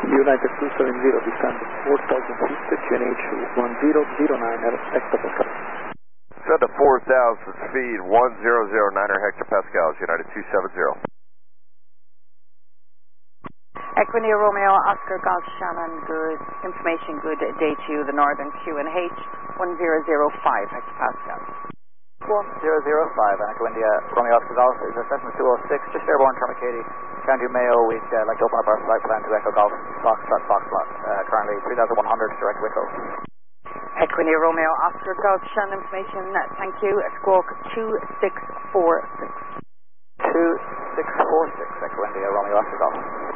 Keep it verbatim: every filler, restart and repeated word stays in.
United two seven zero, descend four thousand feet, Q N H one zero zero nine hectopascals. Descend to four thousand feet, one zero zero nine hectopascals, United two seven zero. Equinea Romeo Oscar Golf Shannon, good information, good day to you, the northern Q N H one zero zero five hectopascals. one zero zero five, Equinea Romeo Oscar Golf is assessment two oh six, just airborne Termacady, County Mayo. We'd uh, like to open up our flight plan to Echo Golf, Foxtrot, Foxtrot, uh, currently three thousand one hundred, direct Wicklow. Equinea Romeo Oscar Golf Shannon information, thank you, squawk two six four six. two six four six, Equinea Romeo Oscar Golf.